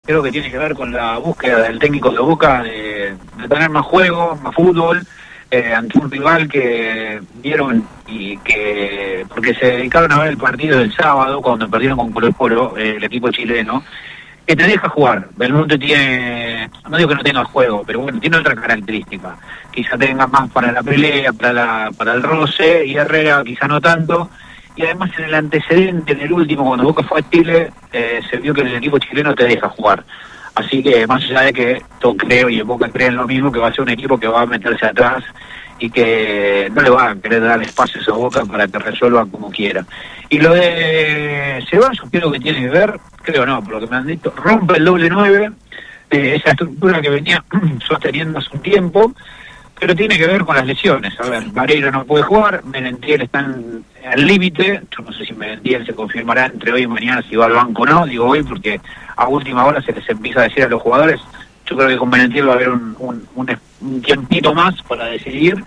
creo que tiene que ver con la búsqueda del técnico de Boca de tener más juego, más fútbol, ante un rival que vieron y que, porque se dedicaron a ver el partido del sábado cuando perdieron con Colo-Colo, el equipo chileno, que te deja jugar. Belmonte tiene, no digo que no tenga juego, pero bueno, tiene otra característica. Quizá tenga más para la pelea, para el roce, y Herrera quizá no tanto. Y además en el antecedente, en el último, cuando Boca fue a Chile, se vio que el equipo chileno te deja jugar. Así que más allá de que yo creo, y en Boca creen lo mismo, que va a ser un equipo que va a meterse atrás y que no le va a querer dar espacios a Boca para que resuelva como quiera. Y lo de Ceballos creo que tiene que ver, creo no, por lo que me han dicho, rompe el doble 9, esa estructura que venía sosteniendo hace un tiempo, pero tiene que ver con las lesiones. A ver, Vareiro no puede jugar, Merentiel está al límite, yo no sé si Merentiel se confirmará entre hoy y mañana si va al banco o no, digo hoy porque a última hora se les empieza a decir a los jugadores. Yo creo que con Merentiel va a haber un tiempito más para decidir.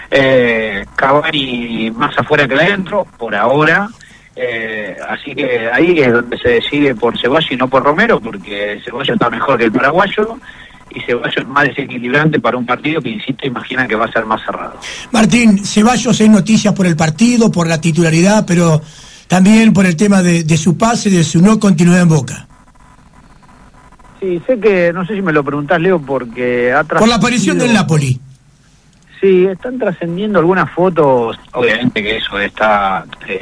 Cavani más afuera que adentro, por ahora. Así que ahí es donde se decide por Ceballos y no por Romero, porque Ceballos está mejor que el paraguayo y Ceballos es más desequilibrante para un partido que, insisto, imagina que va a ser más cerrado. Martín, Ceballos es noticia por el partido, por la titularidad, pero también por el tema de su pase, de su no continuidad en Boca. Sí, sé que, no sé si me lo preguntás, Leo, porque ha por la aparición del Napoli. Sí, están trascendiendo algunas fotos, obviamente que eso está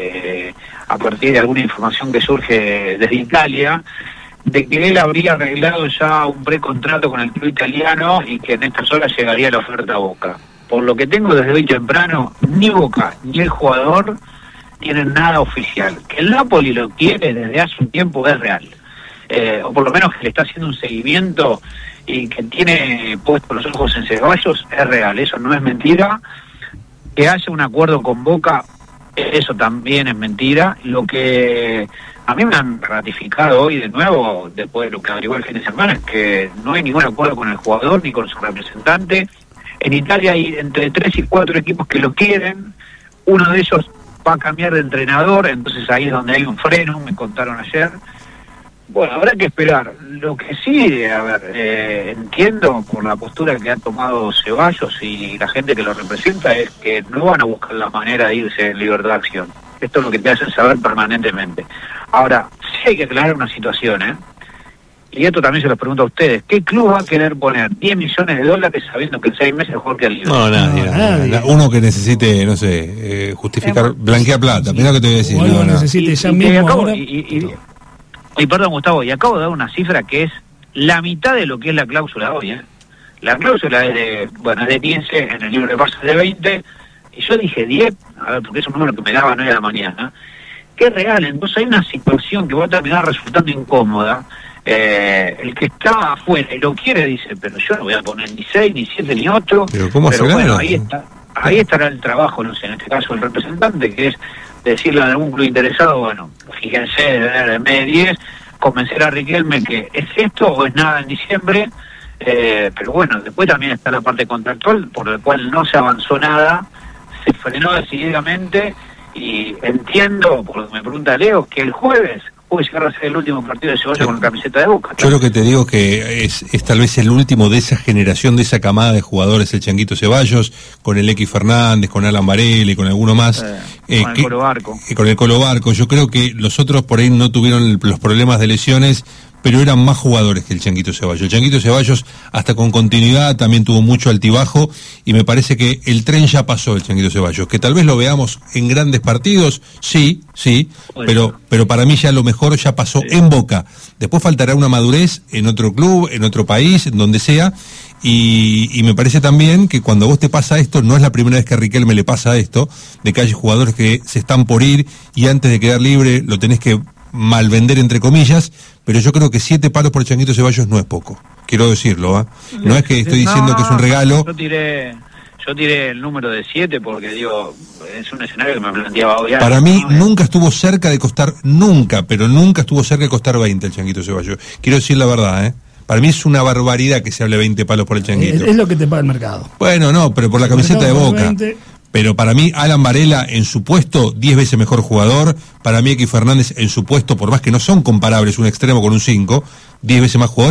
a partir de alguna información que surge desde Italia, de que él habría arreglado ya un precontrato con el club italiano y que en estas horas llegaría la oferta a Boca. Por lo que tengo desde hoy temprano, ni Boca ni el jugador tienen nada oficial. Que el Napoli lo quiere desde hace un tiempo es real. O por lo menos que le está haciendo un seguimiento y que tiene puestos los ojos en Ceballos es real, eso no es mentira. Que haya un acuerdo con Boca, eso también es mentira. Lo que a mí me han ratificado hoy de nuevo, después de lo que averiguó el fin de semana, es que no hay ningún acuerdo con el jugador ni con su representante. En Italia hay entre 3 y 4 equipos que lo quieren, uno de ellos va a cambiar de entrenador, entonces ahí es donde hay un freno, me contaron ayer. Bueno, habrá que esperar. Lo que sí, a ver, entiendo por la postura que ha tomado Ceballos y la gente que lo representa es que no van a buscar la manera de irse en libertad de acción. Esto es lo que te hacen saber permanentemente. Ahora, sí hay que aclarar una situación, y esto también se los pregunto a ustedes. ¿Qué club va a querer poner $10 millones sabiendo que en 6 meses Jorge al libre? No, nadie. Uno que necesite, no sé, justificar, blanquear plata. Mira lo que te voy a decir. No necesite ya mismo. Y perdón, Gustavo, y acabo de dar una cifra que es la mitad de lo que es la cláusula hoy, La cláusula es de 10 en el libro de pases de 20, y yo dije 10, a ver, porque es un número que me daba 9 de la mañana, que es real. Entonces hay una situación que va a terminar resultando incómoda. El que está afuera y lo quiere dice, pero yo no voy a poner ni 6, ni 7, ni 8. Pero ¿cómo pero bueno, ahí estará el trabajo, no sé, en este caso el representante, que es decirle a algún club interesado, bueno, fíjense, en vez de 10, convencer a Riquelme que es esto o es nada en diciembre, pero bueno, después también está la parte contractual, por la cual no se avanzó nada, se frenó decididamente, y entiendo, por lo que me pregunta Leo, que el jueves puede llegar a ser el último partido de Ceballos con la camiseta de Boca. Yo lo que te digo que es tal vez el último de esa generación, de esa camada de jugadores, el Changuito Ceballos, con el X Fernández, con Alan Varela y con alguno más. Con el Colo Barco. Con el Colo Barco. Yo creo que los otros por ahí no tuvieron los problemas de lesiones, pero eran más jugadores que el Changuito Ceballos. El Changuito Ceballos, hasta con continuidad, también tuvo mucho altibajo, y me parece que el tren ya pasó, el Changuito Ceballos. Que tal vez lo veamos en grandes partidos, sí, pero para mí ya lo mejor ya pasó en Boca. Después faltará una madurez en otro club, en otro país, en donde sea, y me parece también que cuando a vos te pasa esto, no es la primera vez que a Riquelme le pasa esto, de que hay jugadores que se están por ir, y antes de quedar libre lo tenés que malvender entre comillas, pero yo creo que 7 palos por el Changuito Ceballos no es poco, quiero decirlo, no es que estoy diciendo que es un regalo. Yo tiré el número de 7 porque digo, es un escenario que me planteaba hoy. Para mí nunca estuvo cerca de costar, pero nunca estuvo cerca de costar 20 el Changuito Ceballos, quiero decir la verdad, Para mí es una barbaridad que se hable 20 palos por el Changuito. Es lo que te paga el mercado. Bueno, no, pero por la camiseta de Boca. 20. Pero para mí, Alan Varela en su puesto, 10 veces mejor jugador. Para mí, X Fernández en su puesto, por más que no son comparables un extremo con un 5, 10 veces más jugador.